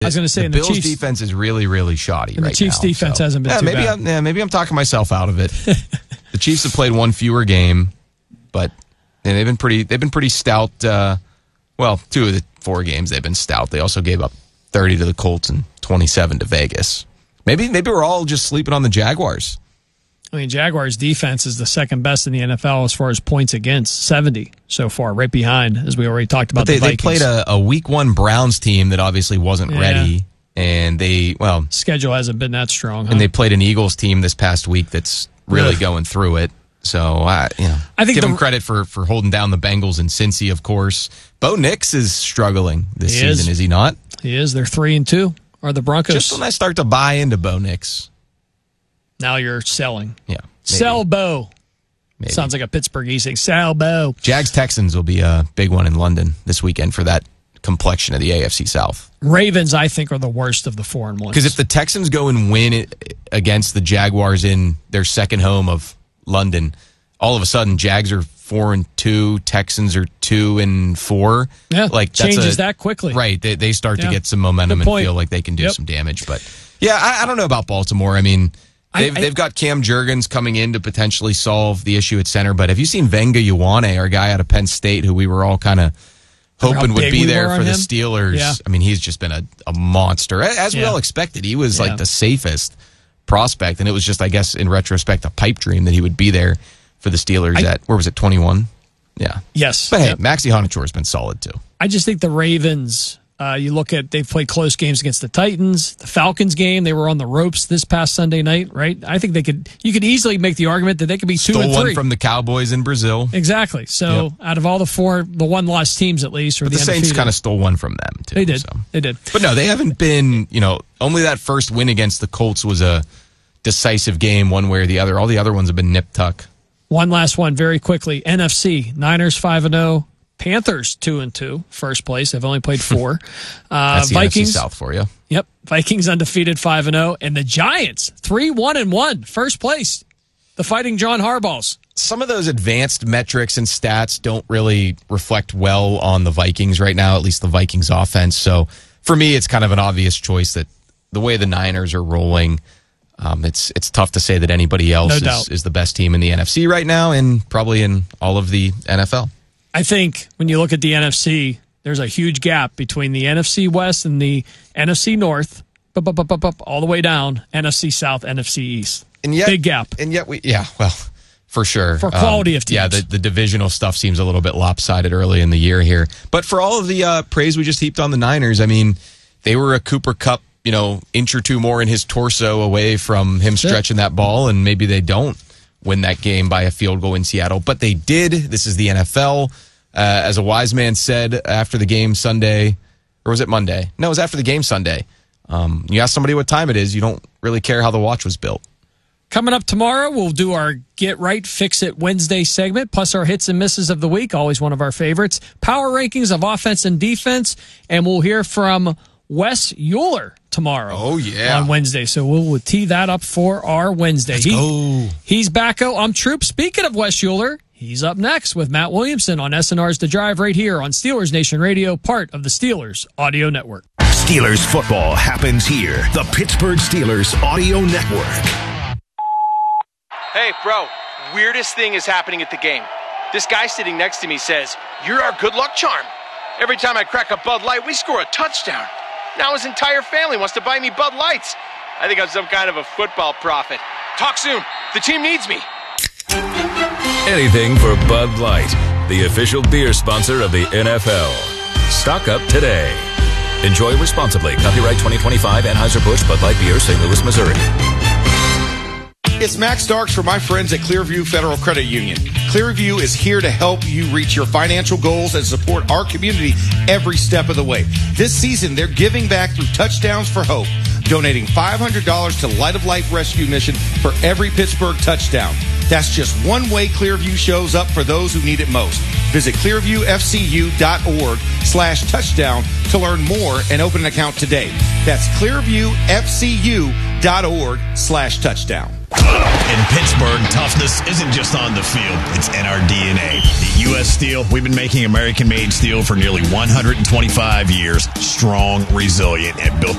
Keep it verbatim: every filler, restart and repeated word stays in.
I was going to say, the and the Bills' Chiefs defense is really, really shoddy and right the Chiefs' now, defense so. hasn't been yeah, too maybe bad. I'm, yeah, maybe I'm talking myself out of it. The Chiefs have played one fewer game, but and they've been pretty. They've been pretty stout. Uh, well, two of the four games they've been stout. They also gave up thirty to the Colts and twenty-seven to Vegas. Maybe maybe we're all just sleeping on the Jaguars. I mean, Jaguars' defense is the second best in the N F L as far as points against, seventy so far, right behind, as we already talked about. But they, the Vikings. they played a, a week one Browns team that obviously wasn't Yeah. ready, and they well schedule hasn't been that strong. Huh? and they played an Eagles team this past week that's really Ugh. going through it. So I, you know, I think give the, him credit for for holding down the Bengals and Cincy, of course. Bo Nix is struggling this He season, is. is he not? He is. They're three and two. Are the Broncos? Just when I start to buy into Bo Nix, now you're selling. yeah, maybe. Sell Bo. Maybe. Sounds like a Pittsburgh thing. Sell Bo. Jags Texans will be a big one in London this weekend for that complexion of the A F C South. Ravens, I think, are the worst of the four and ones. Because if the Texans go and win it against the Jaguars in their second home of London, all of a sudden Jags are four and two, Texans are two and four. Yeah, like that's changes a, that quickly. Right, they they start Yeah. to get some momentum Good and point. feel like they can do Yep. some damage. But yeah, I, I don't know about Baltimore. I mean, they've I- I- they've got Cam Jurgens coming in to potentially solve the issue at center. But have you seen Venga Ioane, our guy out of Penn State, who we were all kind of Remember hoping how would big be we there were for on the him? Steelers? Yeah. I mean, he's just been a, a monster, as we Yeah. all expected. He was Yeah. like the safest prospect, and it was just, I guess, in retrospect, a pipe dream that he would be there for the Steelers I- at, where was it, twenty-one? Yeah. Yes. But hey, Yep. Maxie Honachor has been solid, too. I just think the Ravens, uh, you look at, they've played close games against the Titans, the Falcons game, they were on the ropes this past Sunday night, right? I think they could, you could easily make the argument that they could be two Stole and one three. from the Cowboys in Brazil. Exactly. So Yep. out of all the four, the one lost teams at least, or But the, the Saints undefeated, kind of stole one from them, too. They did. So. They did. But no, they haven't been, you know, only that first win against the Colts was a decisive game one way or the other. All the other ones have been nip-tuck. One last one very quickly. N F C, Niners five and oh, Panthers two and two, first place. They've only played four. Uh, That's the Vikings N F C South for you. Yep. Vikings undefeated five and oh, and the Giants three one and one, first place. The Fighting John Harbaughs. Some of those advanced metrics and stats don't really reflect well on the Vikings right now, at least the Vikings offense. So for me, it's kind of an obvious choice that the way the Niners are rolling, um, it's it's tough to say that anybody else No is, doubt. is the best team in the N F C right now and probably in all of the N F L. I think when you look at the N F C, there's a huge gap between the N F C West and the N F C North, bup, bup, bup, bup, bup, all the way down, N F C South, N F C East. And yet, Big gap. And yet, we yeah, well, for sure. For quality of teams. Yeah, the, the divisional stuff seems a little bit lopsided early in the year here. But for all of the uh, praise we just heaped on the Niners, I mean, they were a Cooper Kupp, you know, inch or two more in his torso away from him stretching that ball, and maybe they don't win that game by a field goal in Seattle. But they did. This is the N F L. Uh, as a wise man said after the game Sunday, or was it Monday? No, it was after the game Sunday. Um, you ask somebody what time it is, you don't really care how the watch was built. Coming up tomorrow, we'll do our Get Right, Fix It Wednesday segment, plus our hits and misses of the week, always one of our favorites. Power rankings of offense and defense, and we'll hear from Wes Euler tomorrow. Oh, yeah. On Wednesday. So we'll, we'll tee that up for our Wednesday. Let's he, go. He's back. Oh, I'm Troop. Speaking of Wes Euler, he's up next with Matt Williamson on S N R's The Drive right here on Steelers Nation Radio, part of the Steelers Audio Network. Steelers football happens here. The Pittsburgh Steelers Audio Network. Hey, bro, weirdest thing is happening at the game. This guy sitting next to me says, "You're our good luck charm. Every time I crack a Bud Light, we score a touchdown. Now his entire family wants to buy me Bud Lights. I think I'm some kind of a football prophet. Talk soon. The team needs me." Anything for Bud Light, the official beer sponsor of the N F L. Stock up today. Enjoy responsibly. Copyright twenty twenty-five Anheuser-Busch Bud Light Beer, Saint Louis, Missouri. It's Max Starks for my friends at Clearview Federal Credit Union. Clearview is here to help you reach your financial goals and support our community every step of the way. This season, they're giving back through Touchdowns for Hope, donating five hundred dollars to Light of Life Rescue Mission for every Pittsburgh touchdown. That's just one way Clearview shows up for those who need it most. Visit clearviewfcu.org slash touchdown to learn more and open an account today. That's clearviewfcu.org slash touchdown. In Pittsburgh, toughness isn't just on the field, it's in our D N A. At U S Steel, we've been making American-made steel for nearly one hundred twenty-five years, strong, resilient, and built